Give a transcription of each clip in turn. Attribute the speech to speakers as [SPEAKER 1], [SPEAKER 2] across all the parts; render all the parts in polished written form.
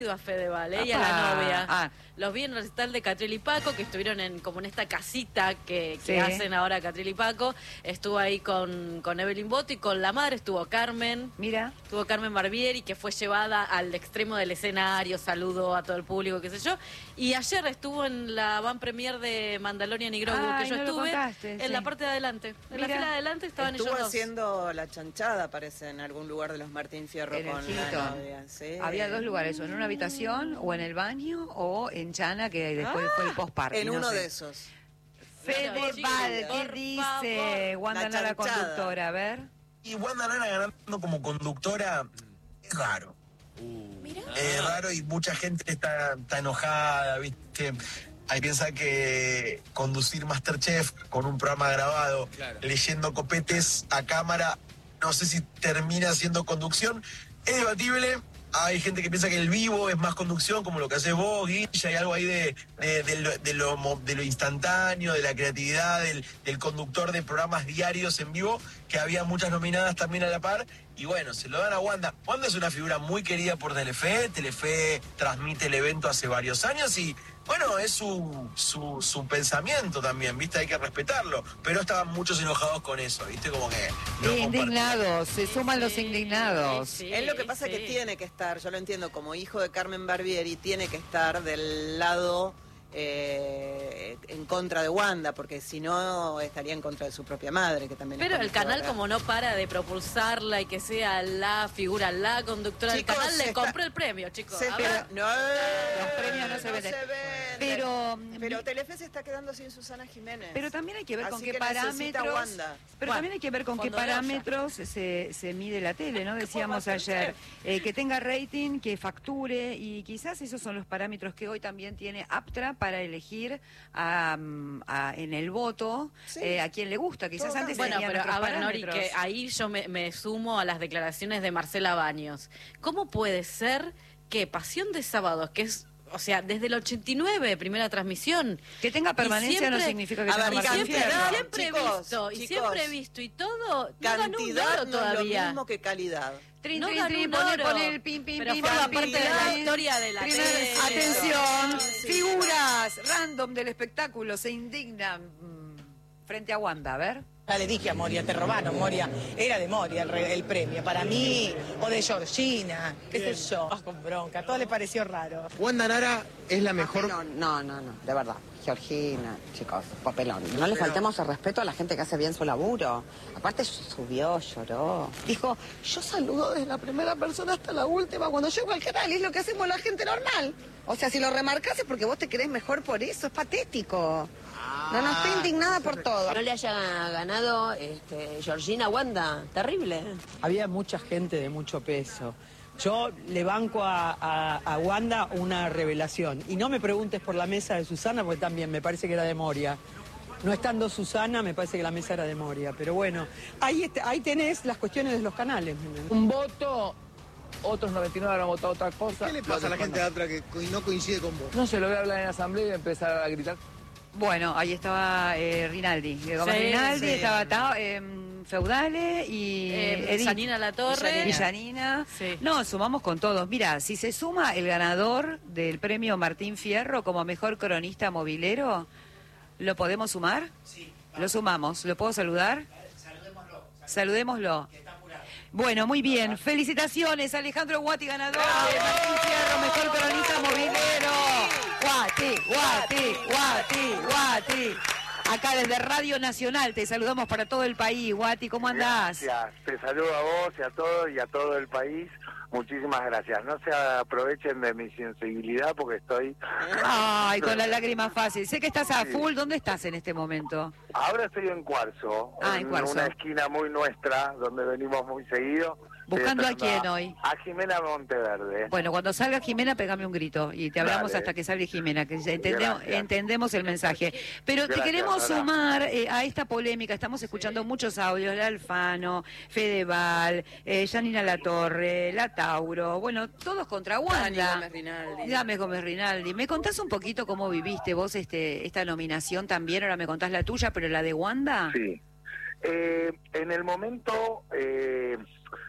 [SPEAKER 1] a Fedeval, y a la novia. Los vi en el recital de Catriel y Paco, que estuvieron como en esta casita que hacen ahora Catriel y Paco. Estuvo ahí con Evelyn Boto y con la madre estuvo Carmen.
[SPEAKER 2] Mira.
[SPEAKER 1] Estuvo Carmen Barbieri, que fue llevada al extremo del escenario, saludó a todo el público, qué sé yo. Y ayer estuvo en la van premier de Mandalorian y Grogu, que yo estuve en la parte de adelante. En la fila de adelante estaban ellos dos.
[SPEAKER 3] Estuvo haciendo la chanchada, parece, en algún lugar de los Martín Fierro con la novia. Sí.
[SPEAKER 2] Había dos lugares, o en una habitación, o en el baño, o en Chana, que después fue el post-party.
[SPEAKER 3] En uno de esos.
[SPEAKER 2] Fedeval, ¿qué dice Wanda Nara, conductora? A ver.
[SPEAKER 4] Y Wanda Nara ganando como conductora es raro. Es raro y mucha gente está enojada, ¿viste? Hay que pensar que conducir MasterChef con un programa grabado, leyendo copetes a cámara, no sé si termina siendo conducción. Es debatible. Hay gente que piensa que el vivo es más conducción, como lo que haces vos, Guilla. Hay algo ahí de lo instantáneo, de la creatividad, del conductor de programas diarios en vivo, que había muchas nominadas también a la par. Y bueno, se lo dan a Wanda. Wanda es una figura muy querida por Telefe. Telefe transmite el evento hace varios años y, bueno, es su pensamiento también, ¿viste? Hay que respetarlo. Pero estaban muchos enojados con eso, ¿viste? Como que...
[SPEAKER 2] No indignados, se suman los indignados.
[SPEAKER 3] Sí, es lo que pasa que tiene que estar, yo lo entiendo, como hijo de Carmen Barbieri, tiene que estar del lado... en contra de Wanda, porque si no estaría en contra de su propia madre, que también
[SPEAKER 1] pero el canal, como no para de propulsarla y que sea la figura, la conductora del canal, le compró el premio, chicos.
[SPEAKER 3] No,
[SPEAKER 2] los premios no se venden.
[SPEAKER 3] Pero Telefe se está quedando sin Susana Jiménez.
[SPEAKER 2] Pero también hay que ver con
[SPEAKER 3] Así
[SPEAKER 2] qué
[SPEAKER 3] que
[SPEAKER 2] parámetros.
[SPEAKER 3] Wanda.
[SPEAKER 2] Pero también hay que ver con qué parámetros se mide la tele, ¿no? Decíamos ayer, que tenga rating, que facture, y quizás esos son los parámetros que hoy también tiene Aptra para elegir en el voto a quien le gusta. Quizás antes tenían
[SPEAKER 1] pero
[SPEAKER 2] otros
[SPEAKER 1] a ver, Nori,
[SPEAKER 2] parámetros.
[SPEAKER 1] que ahí yo me sumo a las declaraciones de Marcela Baños. ¿Cómo puede ser que Pasión de Sábados, que es... O sea, desde el 89, primera transmisión.
[SPEAKER 2] Que tenga permanencia
[SPEAKER 1] siempre,
[SPEAKER 2] no significa que tenga
[SPEAKER 1] siempre he visto y todo,
[SPEAKER 3] cantidad
[SPEAKER 1] no todavía.
[SPEAKER 3] Es lo mismo que calidad.
[SPEAKER 2] Pone el pim, pim,
[SPEAKER 1] pero
[SPEAKER 2] pim,
[SPEAKER 1] forma
[SPEAKER 2] pim,
[SPEAKER 1] parte
[SPEAKER 2] pim,
[SPEAKER 1] de la
[SPEAKER 2] pim.
[SPEAKER 1] historia de la tele.
[SPEAKER 2] Atención, figuras random del espectáculo se indignan frente a Wanda, a ver.
[SPEAKER 5] Ya le dije a Moria, te robaron, Moria. Era de Moria el premio, para mí, o de Georgina, qué sé yo. Con bronca, a todos les pareció raro.
[SPEAKER 4] Wanda Nara es la mejor...
[SPEAKER 6] No, de verdad. Georgina, chicos, papelón. No le faltemos el respeto a la gente que hace bien su laburo. Aparte subió, lloró. Dijo, yo saludo desde la primera persona hasta la última. Cuando llego al canal es lo que hacemos la gente normal. O sea, si lo remarcas es porque vos te crees mejor por eso. Es patético. No, estoy indignada por todo.
[SPEAKER 7] No le haya ganado Georgina Wanda, terrible.
[SPEAKER 5] Había mucha gente de mucho peso. Yo le banco a Wanda una revelación. Y no me preguntes por la mesa de Susana, porque también me parece que era de Moria. No estando Susana, me parece que la mesa era de Moria. Pero bueno, ahí tenés las cuestiones de los canales.
[SPEAKER 8] Un voto, otros 99 han votado otra cosa.
[SPEAKER 4] ¿Qué le pasa a la gente de Atra que no coincide con vos?
[SPEAKER 8] No se lo voy a hablar en la asamblea y empezar a gritar.
[SPEAKER 2] Bueno, ahí estaba Rinaldi. Estaba Feudale y
[SPEAKER 1] Janina Latorre.
[SPEAKER 2] Y Janina. No, sumamos con todos. Mira, si se suma el ganador del premio Martín Fierro como mejor cronista movilero, ¿lo podemos sumar? Sí. Lo sumamos. ¿Lo puedo saludar? Saludémoslo. Bueno, muy bien. Felicitaciones, Alejandro Guati, ganador de Martín Fierro, mejor cronista movilero. Guati. Acá desde Radio Nacional te saludamos para todo el país. Guati, ¿cómo andás?
[SPEAKER 9] Gracias, te saludo a vos y a todos y a todo el país. Muchísimas gracias. No se aprovechen de mi sensibilidad porque estoy...
[SPEAKER 2] Ay, con la lágrima fácil. Sé que estás a full. ¿Dónde estás en este momento?
[SPEAKER 9] Ahora estoy en Cuarzo, en una esquina muy nuestra, donde venimos muy seguido.
[SPEAKER 2] ¿Buscando a quién hoy?
[SPEAKER 9] A Jimena Monteverde.
[SPEAKER 2] Bueno, cuando salga Jimena, pegame un grito y te hablamos hasta que salga Jimena, que entendemos el mensaje. Pero te queremos sumar a esta polémica. Estamos escuchando muchos audios, la Alfano, Fedeval, Janina Latorre, la Tauro, bueno, todos contra Wanda. Dame Gómez Rinaldi. ¿Me contás un poquito cómo viviste vos esta nominación también? Ahora me contás la tuya, pero la de Wanda.
[SPEAKER 9] Sí. En el momento...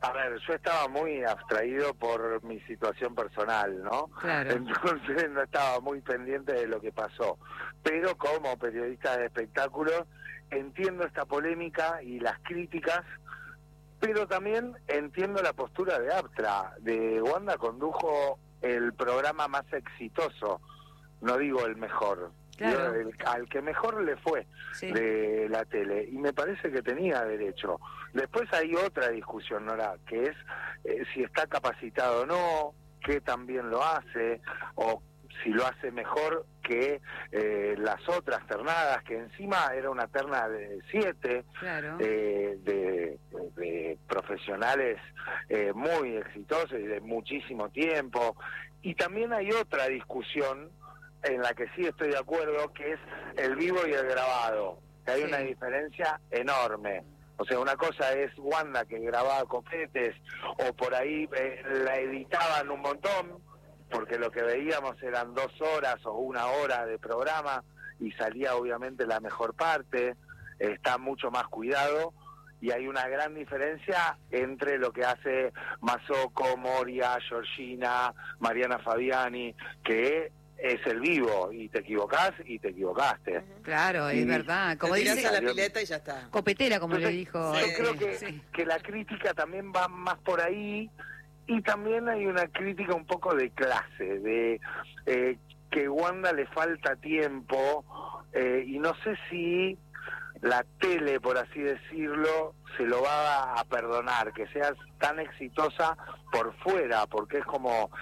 [SPEAKER 9] A ver, yo estaba muy abstraído por mi situación personal, ¿no?
[SPEAKER 2] Claro.
[SPEAKER 9] Entonces no estaba muy pendiente de lo que pasó. Pero como periodista de espectáculos, entiendo esta polémica y las críticas, pero también entiendo la postura de Aptra. Wanda condujo el programa más exitoso, no digo el mejor.
[SPEAKER 2] Claro.
[SPEAKER 9] Al que mejor le fue de la tele, y me parece que tenía derecho. Después hay otra discusión, Nora, que es si está capacitado o no, qué también lo hace, o si lo hace mejor que las otras ternadas, que encima era una terna de 7,
[SPEAKER 2] claro,
[SPEAKER 9] de profesionales muy exitosos y de muchísimo tiempo. Y también hay otra discusión en la que sí estoy de acuerdo, que es el vivo y el grabado, que hay una diferencia enorme. O sea, una cosa es Wanda, que grababa copetes, o por ahí la editaban un montón, porque lo que veíamos eran 2 horas o 1 hora de programa, y salía obviamente la mejor parte, está mucho más cuidado, y hay una gran diferencia entre lo que hace Mazzocco, Moria, Georgina, Mariana Fabiani, que es el vivo, y te equivocás y te equivocaste.
[SPEAKER 2] Claro, es verdad. Como dice,
[SPEAKER 3] a la pileta y ya está.
[SPEAKER 2] Copetera, como le dijo.
[SPEAKER 9] Yo creo que la crítica también va más por ahí, y también hay una crítica un poco de clase, de que Wanda le falta tiempo, y no sé si la tele, por así decirlo, se lo va a perdonar, que sea tan exitosa por fuera, porque es como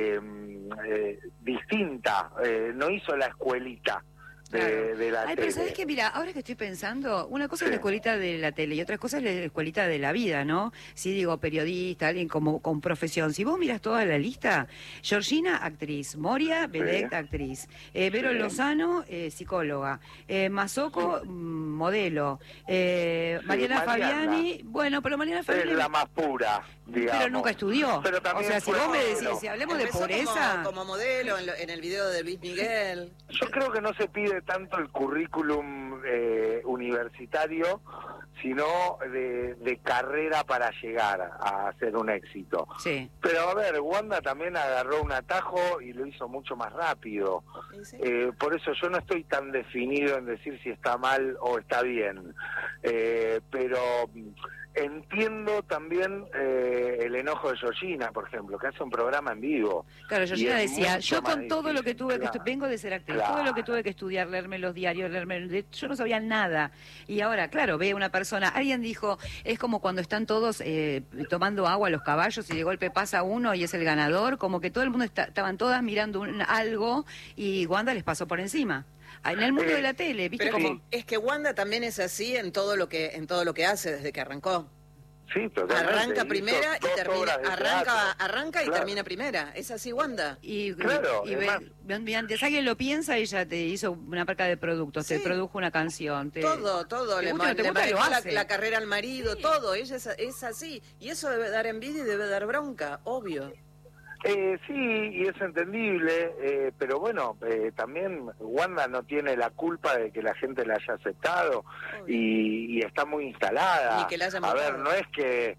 [SPEAKER 9] distinta, no hizo la escuelita de la tele.
[SPEAKER 2] Pero ¿sabes qué? Mira, ahora que estoy pensando, una cosa es la escuelita de la tele y otra cosa es la escuelita de la vida, ¿no? Si digo periodista, alguien como con profesión. Si vos miras toda la lista, Georgina, actriz, Moria, vedette, actriz, Vero Lozano, psicóloga, Mazzocco, modelo, Mariana Fabiani, bueno, pero Mariana Fabiani
[SPEAKER 9] es la más pura, digamos.
[SPEAKER 2] Pero nunca estudió.
[SPEAKER 9] Pero
[SPEAKER 2] o sea, si vos me decís, si hablemos de pobreza...
[SPEAKER 3] Como modelo en el video de Luis Miguel.
[SPEAKER 9] Yo creo que no se pide tanto el currículum universitario, sino de carrera para llegar a ser un éxito.
[SPEAKER 2] Sí.
[SPEAKER 9] Pero a ver, Wanda también agarró un atajo y lo hizo mucho más rápido. ¿Sí? Por eso yo no estoy tan definido en decir si está mal o está bien. Pero entiendo también el enojo de Georgina, por ejemplo, que hace un programa en vivo.
[SPEAKER 2] Claro, Georgina decía, yo con todo lo que tuve que vengo de ser actriz, todo lo que tuve que estudiar, leerme los diarios, yo no sabía nada. Y ahora, claro, ve una persona, alguien dijo, es como cuando están todos tomando agua los caballos y de golpe pasa uno y es el ganador, como que todo el mundo estaban todas mirando algo y Wanda les pasó por encima. En el mundo de la tele, ¿viste?
[SPEAKER 3] Pero
[SPEAKER 2] como...
[SPEAKER 3] es que Wanda también es así en todo lo que hace desde que arrancó.
[SPEAKER 9] Sí, totalmente.
[SPEAKER 3] Arranca primera y termina, arranca y termina primera. Es así, Wanda.
[SPEAKER 2] Y antes alguien lo piensa, ella te hizo una marca de productos, te produjo una canción.
[SPEAKER 3] Todo, le manejó la carrera al marido, todo. Ella es así. Y eso debe dar envidia y debe dar bronca, obvio.
[SPEAKER 9] Sí, y es entendible, pero bueno, también Wanda no tiene la culpa de que la gente la haya aceptado y está muy instalada.
[SPEAKER 3] Ni que la haya
[SPEAKER 9] a ver, no es que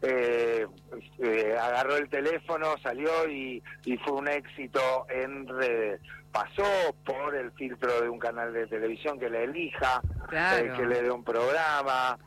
[SPEAKER 9] agarró el teléfono, salió y fue un éxito en redes. Pasó por el filtro de un canal de televisión que le elija, que le dé un programa.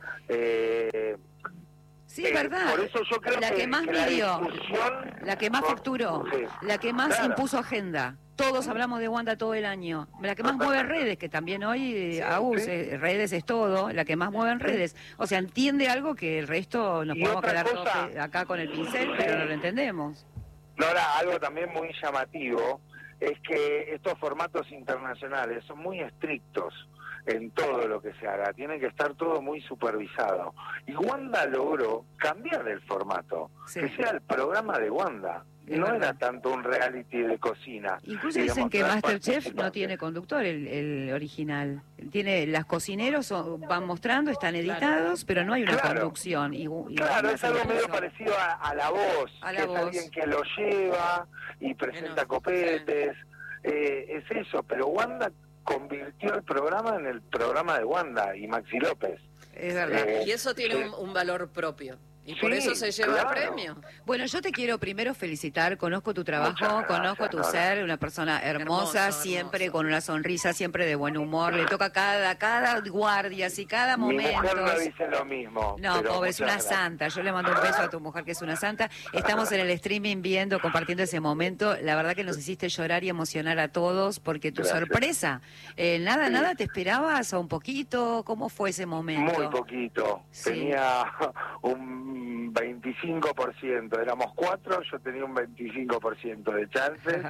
[SPEAKER 2] Sí, es verdad.
[SPEAKER 9] Por eso yo creo
[SPEAKER 2] la que más midió, la que más facturó, la que más impuso agenda. Todos hablamos de Wanda todo el año. La que más mueve redes, que también hoy, redes es todo, la que más mueve en redes. O sea, entiende algo que el resto nos podemos quedar todos acá con el pincel, pero no lo entendemos.
[SPEAKER 9] Ahora, algo también muy llamativo es que estos formatos internacionales son muy estrictos en todo lo que se haga, tiene que estar todo muy supervisado. Y Wanda logró cambiar el formato, que sea el programa de Wanda. No era tanto un reality de cocina.
[SPEAKER 2] Incluso dicen que MasterChef no tiene conductor, el original. Tiene las cocineros van mostrando, están editados, pero no hay una conducción.
[SPEAKER 9] Claro, es algo medio parecido a La Voz, que es alguien que lo lleva y presenta copetes. Es eso, pero Wanda convirtió el programa en el programa de Wanda y Maxi López.
[SPEAKER 3] Es verdad. Y eso tiene un valor propio.
[SPEAKER 1] Y por eso se lleva el premio.
[SPEAKER 2] Bueno, yo te quiero primero felicitar, conozco tu trabajo, conozco tu ser, una persona hermosa, siempre con una sonrisa, siempre de buen humor, le toca cada guardia, y cada momento.
[SPEAKER 9] Mi mujer no dice lo mismo.
[SPEAKER 2] No, pobre, es una santa. Yo le mando un beso a tu mujer, que es una santa. Estamos en el streaming viendo, compartiendo ese momento. La verdad que nos hiciste llorar y emocionar a todos, porque tu sorpresa, nada, ¿te esperabas o un poquito? ¿Cómo fue ese momento?
[SPEAKER 9] Muy poquito.
[SPEAKER 2] Sí.
[SPEAKER 9] Tenía un 25%. Éramos 4, yo tenía un 25% de chances.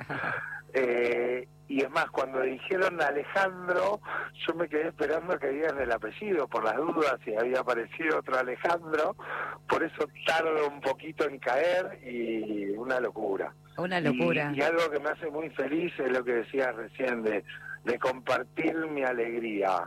[SPEAKER 9] Y es más, cuando dijeron Alejandro, yo me quedé esperando que digan el apellido, por las dudas, si había aparecido otro Alejandro. Por eso tardo un poquito en caer y una locura.
[SPEAKER 2] Una locura.
[SPEAKER 9] Y algo que me hace muy feliz es lo que decías recién, de compartir mi alegría,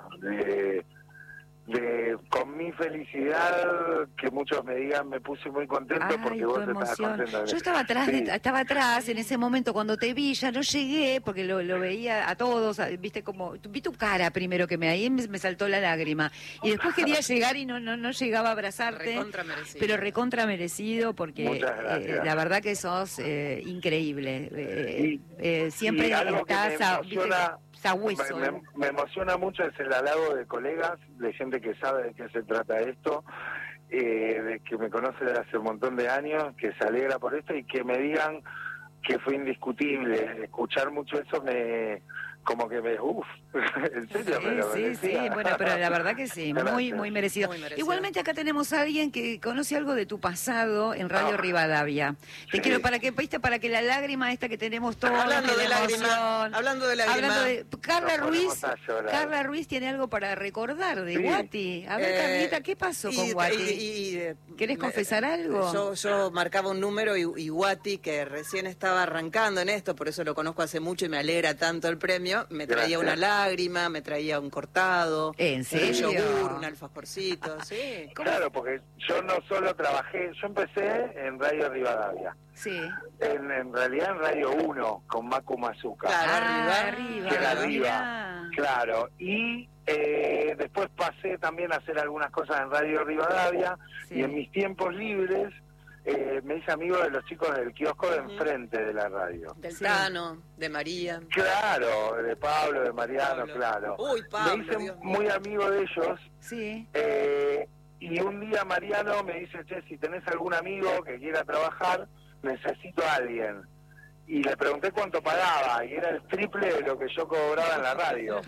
[SPEAKER 9] con mi felicidad, que muchos me digan, me puse muy contento porque vos estabas contento.
[SPEAKER 2] Yo estaba atrás en ese momento cuando te vi, ya no llegué porque lo veía a todos, viste como, vi tu cara primero que ahí me saltó la lágrima y después quería llegar y no llegaba a abrazarte, pero recontra merecido porque la verdad que sos increíble, siempre estás sabueso.
[SPEAKER 9] Me emociona mucho, es el halago de colegas, de gente que sabe de qué se trata esto, de que me conoce desde hace un montón de años, que se alegra por esto y que me digan que fue indiscutible. Escuchar mucho eso en serio.
[SPEAKER 2] Sí, bueno, pero la verdad que sí, muy merecido. Igualmente acá tenemos a alguien que conoce algo de tu pasado en Radio Rivadavia. Te quiero para que la lágrima esta que tenemos todos,
[SPEAKER 3] hablando de lágrima,
[SPEAKER 2] Carla Ruiz tiene algo para recordar de Guati. A ver, Carlita, ¿qué pasó con Guati? ¿Querés confesar algo?
[SPEAKER 3] Yo marcaba un número y Guati, que recién estaba arrancando en esto, por eso lo conozco hace mucho y me alegra tanto el premio, me traía una lágrima, me traía un cortado,
[SPEAKER 2] ¿en serio?
[SPEAKER 3] Un yogur, un alfajorcito, sí.
[SPEAKER 9] Claro, porque yo no solo trabajé, yo empecé en Radio Rivadavia.
[SPEAKER 2] Sí.
[SPEAKER 9] En realidad en Radio 1, con Macu Mazuca.
[SPEAKER 2] Claro,
[SPEAKER 9] arriba. Claro, y después pasé también a hacer algunas cosas en Radio Rivadavia, y en mis tiempos libres me hice amigo de los chicos del kiosco de enfrente de la radio.
[SPEAKER 3] Del Tano, de María.
[SPEAKER 9] Claro, de Pablo, de Mariano, claro.
[SPEAKER 3] Uy, Pablo,
[SPEAKER 9] me hice
[SPEAKER 3] Dios
[SPEAKER 9] muy amigo de ellos.
[SPEAKER 2] Sí.
[SPEAKER 9] Y un día Mariano me dice, che, si tenés algún amigo que quiera trabajar, necesito a alguien. Y le pregunté cuánto pagaba, y era el triple de lo que yo cobraba en la radio.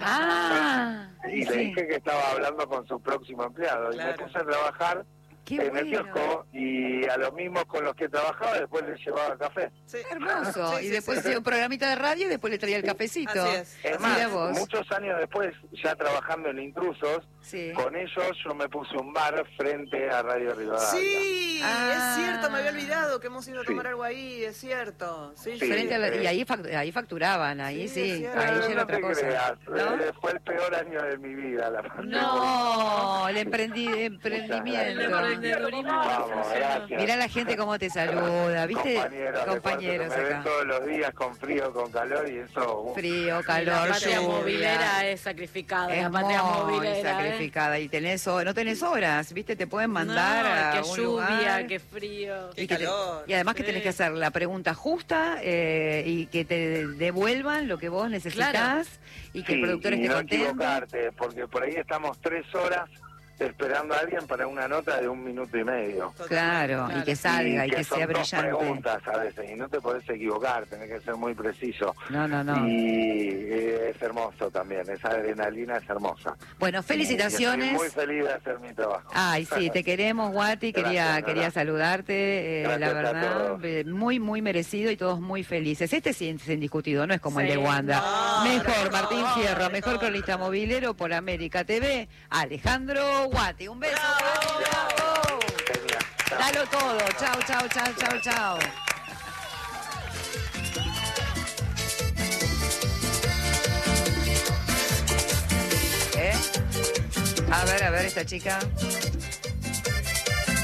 [SPEAKER 9] Y le dije que estaba hablando con su próximo empleado. Y me puse a trabajar en el kiosco, y a los mismos con los que trabajaba después les llevaba café.
[SPEAKER 2] Hermoso. Y después hacía un programita de radio y después le traía el cafecito.
[SPEAKER 3] Así es.
[SPEAKER 9] Es más, muchos años después, ya trabajando en Intrusos,
[SPEAKER 2] Sí.
[SPEAKER 9] Con ellos yo me puse un bar frente a Radio Rivadavia.
[SPEAKER 3] Sí, es cierto, me había olvidado que hemos ido a tomar algo ahí, es cierto. Sí, sí.
[SPEAKER 2] Frente a la, y ahí facturaban, ahí sí, ahí era otra cosa.
[SPEAKER 9] Creas,
[SPEAKER 2] ¿no?
[SPEAKER 9] Fue el peor año de mi vida, la pandemia.
[SPEAKER 2] No, el emprendimiento.
[SPEAKER 9] Vamos, gracias.
[SPEAKER 2] Mirá la gente cómo te saluda, ¿viste? Compañeros
[SPEAKER 9] me
[SPEAKER 2] acá.
[SPEAKER 9] ven todos los días con frío, con calor y eso.
[SPEAKER 2] Frío, calor,
[SPEAKER 1] la patria
[SPEAKER 2] lluvia.
[SPEAKER 1] Movilera es sacrificada.
[SPEAKER 2] Es
[SPEAKER 1] la patria
[SPEAKER 2] muy
[SPEAKER 1] movilera,
[SPEAKER 2] sacrificada. Y no tenés horas, ¿viste? Te pueden mandar a
[SPEAKER 1] qué
[SPEAKER 2] un
[SPEAKER 1] lluvia,
[SPEAKER 2] lugar.
[SPEAKER 1] qué frío.
[SPEAKER 3] Qué calor.
[SPEAKER 2] Y además que tenés que hacer la pregunta justa y que te devuelvan lo que vos necesitas y que el productor esté contento.
[SPEAKER 9] No equivocarte, porque por ahí estamos 3 horas esperando a alguien para una nota de 1 minuto y medio.
[SPEAKER 2] Claro, y que salga y que sea
[SPEAKER 9] son 2
[SPEAKER 2] brillante.
[SPEAKER 9] preguntas a veces y no te podés equivocar, tenés que ser muy preciso.
[SPEAKER 2] No.
[SPEAKER 9] Y es hermoso también, esa adrenalina es hermosa.
[SPEAKER 2] Bueno, felicitaciones.
[SPEAKER 9] Estoy muy feliz de hacer mi trabajo.
[SPEAKER 2] Ay, sí, te queremos, Guati, quería saludarte, la verdad, muy merecido y todos muy felices. Este sí es indiscutido, no es como el de Wanda. Mejor, Martín Fierro, mejor cronista movilero por América TV, Alejandro Guati. Un beso. ¡Bravo! Dalo todo. Chao. A ver, esta chica.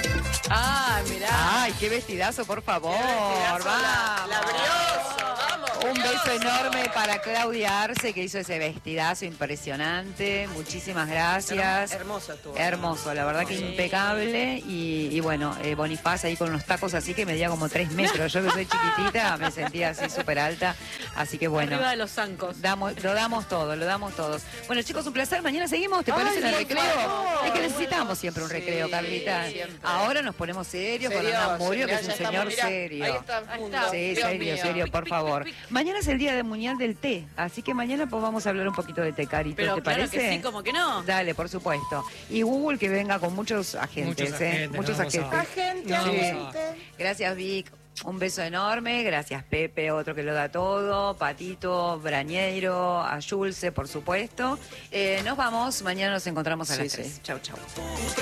[SPEAKER 1] Ah, mirá.
[SPEAKER 2] Ay, qué vestidazo, por favor.
[SPEAKER 3] Vamos. La brioso, vamos.
[SPEAKER 2] Un beso enorme para Claudia Arce, que hizo ese vestidazo impresionante. Muchísimas gracias.
[SPEAKER 3] Hermoso estuvo.
[SPEAKER 2] Hermoso, la verdad que impecable. Y bueno, Bonifaz ahí con unos tacos así que medía como 3 metros. Yo que soy chiquitita me sentía así súper alta. Así que bueno.
[SPEAKER 1] Arriba de los zancos.
[SPEAKER 2] Lo damos todos. Bueno, chicos, un placer. Mañana seguimos, ¿te parece en el recreo? Es que necesitamos siempre un recreo, Carlita.
[SPEAKER 3] Siempre.
[SPEAKER 2] Ahora nos ponemos serios con Hernán Murio, que es un señor serio.
[SPEAKER 8] Ahí está el mundo.
[SPEAKER 2] Sí,
[SPEAKER 8] Dios
[SPEAKER 2] serio,
[SPEAKER 8] mío.
[SPEAKER 2] serio, por favor. Mañana es el Día Mundial del Té, así que mañana pues vamos a hablar un poquito de té, Carito,
[SPEAKER 1] Pero
[SPEAKER 2] ¿te
[SPEAKER 1] claro
[SPEAKER 2] parece?
[SPEAKER 1] que sí, como que no.
[SPEAKER 2] Dale, por supuesto. Y Google que venga con muchos agentes, muchos agentes.
[SPEAKER 3] Agente.
[SPEAKER 2] Gracias, Vic. Un beso enorme, gracias Pepe, otro que lo da todo, Patito, Brañeiro, a Yulce, por supuesto. Nos vamos, mañana nos encontramos a las 3. Chau, chau.